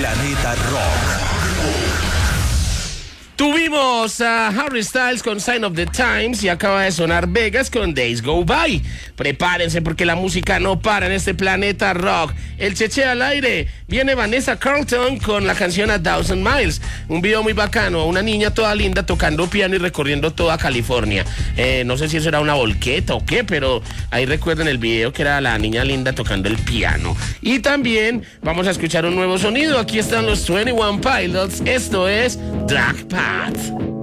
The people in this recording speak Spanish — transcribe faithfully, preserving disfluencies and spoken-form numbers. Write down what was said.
Planeta Rock. Tuvimos a Harry Styles con Sign of the Times y acaba de sonar Vegas con Days Go By. Prepárense porque la música no para en este Planeta Rock. El cheche al aire. Viene Vanessa Carlton con la canción A Thousand Miles. Un video muy bacano. Una niña toda linda tocando piano y recorriendo toda California. Eh, no sé si eso era una volqueta o qué, pero ahí recuerden el video que era la niña linda tocando el piano. Y también vamos a escuchar un nuevo sonido. Aquí están los veintiuno Pilots. Esto es Dark Path.